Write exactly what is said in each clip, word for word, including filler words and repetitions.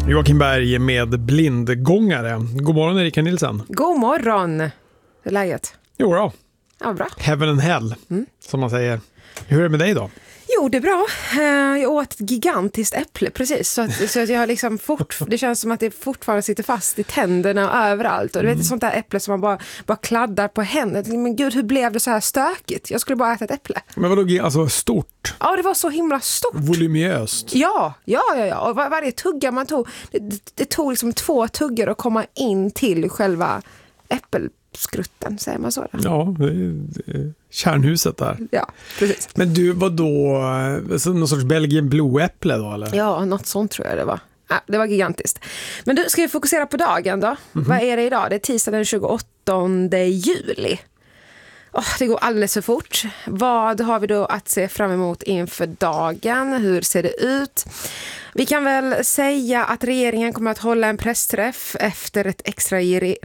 Joakim Berg med Blindgångare. God morgon Erika Nilsson. God morgon. Hur är läget? Jo då. Ja, bra. Heaven and hell, mm. som man säger. Hur är det med dig då? Jo, det är bra. Jag åt ett gigantiskt äpple precis. Så att, så att jag liksom fort, det känns som att det fortfarande sitter fast i tänderna och överallt. Och du vet, ett sånt där äpple som man bara, bara kladdar på händerna. Men gud, hur blev det så här stökigt? Jag skulle bara äta ett äpple. Men vadå, alltså stort? Ja, det var så himla stort. Voluminöst? Ja, ja, ja. ja. Och var, varje tugga man tog, det, det, det tog liksom två tuggar att komma in till själva äppel. Skrutten, säger man så där. Ja, det är kärnhuset där. Ja, precis. Men du, vad då? Någon sorts Belgian Blue-äpple då, eller? Ja, något sånt tror jag det var. Ja, det var gigantiskt. Men du, ska vi fokusera på dagen då? Mm-hmm. Vad är det idag? Det är tisdag den tjugoåttonde juli. Oh, det går alldeles för fort. Vad har vi då att se fram emot inför dagen? Hur ser det ut? Vi kan väl säga att regeringen kommer att hålla en pressträff efter ett extra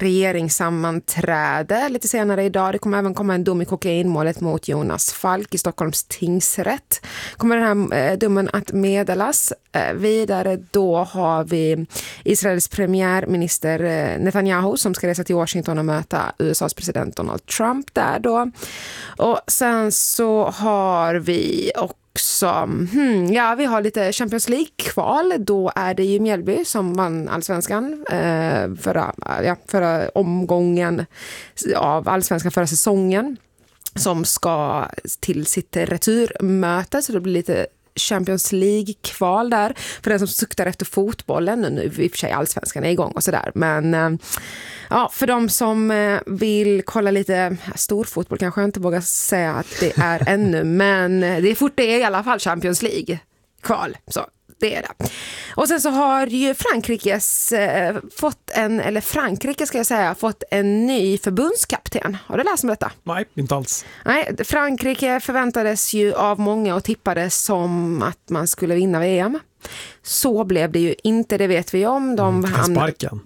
regeringssammanträde lite senare idag. Det kommer även komma en dom i kokainmålet mot Jonas Falk i Stockholms tingsrätt. Kommer den här domen att meddelas. Vidare då har vi Israels premiärminister Netanyahu som ska resa till Washington och möta U S A:s president Donald Trump där då. Och sen så har vi också Så, hmm, ja, vi har lite Champions League-kval. Då är det ju Mjällby som vann Allsvenskan eh, förra, ja, förra omgången av Allsvenskan förra säsongen som ska till sitt returmöte, så det blir lite Champions League-kval där för den som suktar efter fotbollen. Nu i och för sig Allsvenskan är igång och sådär, men eh, ja, för de som eh, vill kolla lite storfotboll kanske jag inte vågar säga att det är ännu, men det är fort det är i alla fall Champions League-kval, så det är det. Och sen så har ju Frankrikes eh, fått en, eller Frankrike ska jag säga, fått en ny förbundskapten. Har du läst om detta? Nej, inte alls. Nej, Frankrike förväntades ju av många och tippades som att man skulle vinna V M. Så blev det ju inte, det vet vi om. De mm, han sparken.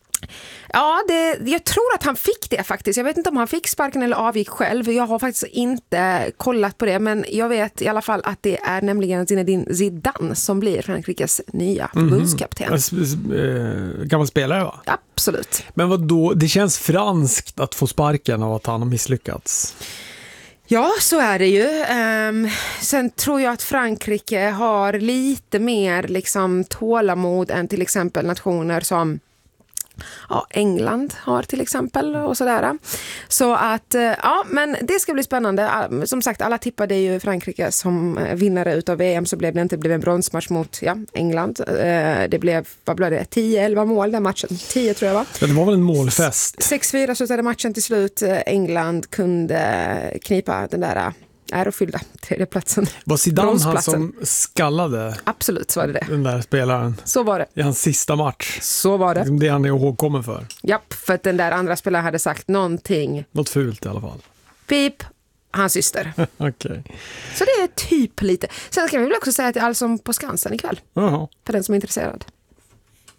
Ja, det, jag tror att han fick det faktiskt. Jag vet inte om han fick sparken eller avgick själv. Jag har faktiskt inte kollat på det, men jag vet i alla fall att det är nämligen Zinedine Zidane som blir Frankrikes nya förbundskapten. Mm. Gammal spelare, va? Absolut. Men vad då? Det känns franskt att få sparken av att han har misslyckats. Ja, så är det ju. Um, sen tror jag att Frankrike har lite mer liksom tålamod än till exempel nationer som ja, England har till exempel och sådär. Så att, ja, men det ska bli spännande. Som sagt, alla tippade ju Frankrike som vinnare utav V M, så blev det inte, det blev en bronsmatch mot ja, England. Det blev, vad blev det, tio elva mål den matchen. tio tror jag va? Ja, det var väl en målfest. sex fyra slutade matchen till slut. England kunde knipa den där ärofyllda tredjeplatsen. Var Zidane han som skallade? Absolut, så var det det. Den där spelaren. Så var det. I hans sista match. Så var det. Det han är ihågkommen för. Japp, för att den där andra spelaren hade sagt någonting. Något fult i alla fall. Pip, hans syster. Okej. Okay. Så det är typ lite. Sen kan vi väl också säga att det är Allsång på Skansen ikväll. Jaha. För den som är intresserad.